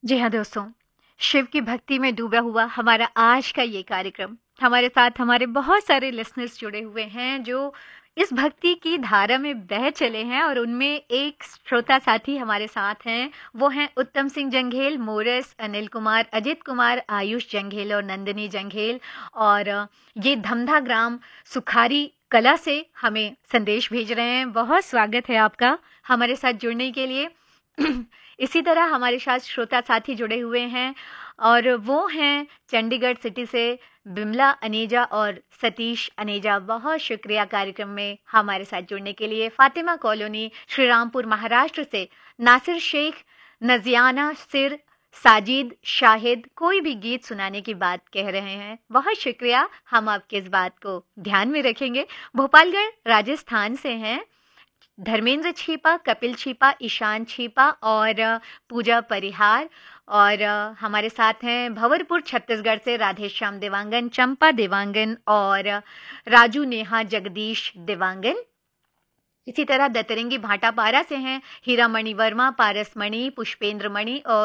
जी हाँ दोस्तों, शिव की भक्ति में डूबा हुआ हमारा आज का ये कार्यक्रम, हमारे साथ हमारे बहुत सारे लिसनर्स जुड़े हुए हैं जो इस भक्ति की धारा में बह चले हैं और उनमें एक श्रोता साथी हमारे साथ हैं। वो हैं उत्तम सिंह जंघेल, मोरस, अनिल कुमार, अजित कुमार, आयुष जंघेल और नंदिनी जंघेल। और ये धमधा ग्राम सुखारी कला से हमें संदेश भेज रहे हैं। बहुत स्वागत है आपका हमारे साथ जुड़ने के लिए। इसी तरह हमारे साथ श्रोता साथी जुड़े हुए हैं और वो हैं चंडीगढ़ सिटी से बिमला अनेजा और सतीश अनेजा। बहुत शुक्रिया कार्यक्रम में हमारे साथ जुड़ने के लिए। फातिमा कॉलोनी श्रीरामपुर महाराष्ट्र से नासिर शेख, नजियाना सिर, साजिद शाहिद कोई भी गीत सुनाने की बात कह रहे हैं। बहुत शुक्रिया, हम आपकी इस बात को ध्यान में रखेंगे। भोपालगढ़ राजस्थान से हैं धर्मेंद्र छीपा, कपिल छीपा, ईशान छीपा और पूजा परिहार। और हमारे साथ हैं भंवरपुर छत्तीसगढ़ से राधेश्याम देवांगन, चंपा देवांगन और राजू नेहा जगदीश देवांगन। इसी तरह दतरंगी भाटापारा से हैं हीरामणि वर्मा, पारसमणि, पुष्पेंद्र मणि और